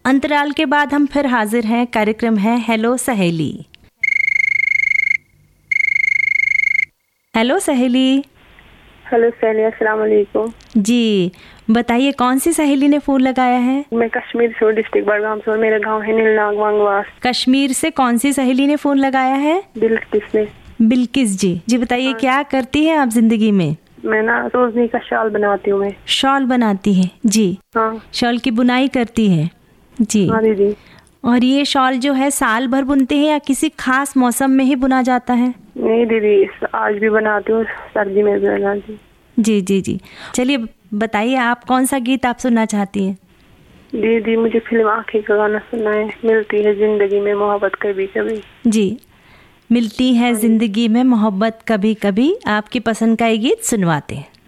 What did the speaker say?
अंतराल के बाद हम फिर हाजिर हैं। कार्यक्रम है हेलो सहेली। हेलो सहेली। हेलो सहेली, अस्सलाम वालेकुम। जी बताइए, कौन सी सहेली ने फोन लगाया है? मैं कश्मीर से, डिस्ट्रिक्ट बड़गाम से, और मेरा गांव है नीलनाग वांगवास। कश्मीर से कौन सी सहेली ने फोन लगाया है? बिल्किस ने। बिल्किस जी। जी बताइए, हाँ। क्या करती हैं आप जिंदगी में? मैं ना रोजनी का शॉल बनाती हूँ। मैं शॉल बनाती हैं जी? हाँ। शॉल की बुनाई करती हैं जी? हाँ दीदी। और ये शॉल जो है साल भर बुनते हैं या किसी खास मौसम में ही बुना जाता है? नहीं दीदी, आज भी बनाती हूँ, सर्दी में भी बनाती हूँ। जी जी जी। चलिए बताइए, आप कौन सा गीत आप सुनना चाहती हैं? दीदी मुझे फिल्म आँखें का गाना सुनना है। मिलती है जिंदगी में मोहब्बत कभी कभी। जी, मिलती है जिंदगी में मोहब्बत कभी कभी, आपकी पसंद का ये गीत सुनवाते हैं।